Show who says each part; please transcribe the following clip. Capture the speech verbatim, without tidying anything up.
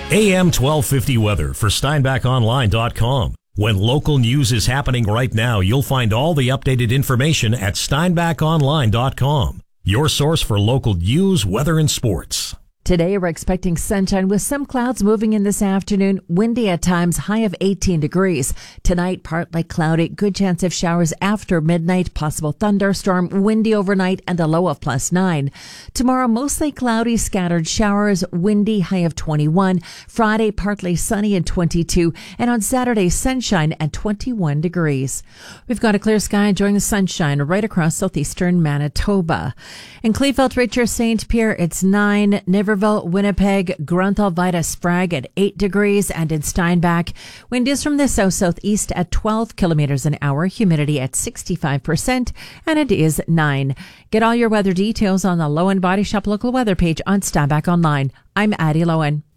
Speaker 1: A M twelve fifty weather for Steinbach Online dot com. When local news is happening right now, you'll find all the updated information at Steinbach Online dot com. Your source for local news, weather, and sports.
Speaker 2: Today, we're expecting sunshine with some clouds moving in this afternoon. Windy at times, high of eighteen degrees. Tonight, partly cloudy. Good chance of showers after midnight. Possible thunderstorm. Windy overnight and a low of plus nine. Tomorrow, mostly cloudy, scattered showers. Windy, high of twenty-one. Friday, partly sunny and twenty-two. And on Saturday, sunshine at twenty-one degrees. We've got a clear sky enjoying the sunshine right across southeastern Manitoba. In Kleefeld, Richard, Saint Pierre, it's nine. Niverville, Winnipeg, Grunthal, Vida, Sprague at eight degrees, and in Steinbach, wind is from the south-southeast at twelve kilometers an hour, humidity at sixty-five percent, and it is nine. Get all your weather details on the Lowen Body Shop local weather page on Steinbach Online. I'm Addie Lowen.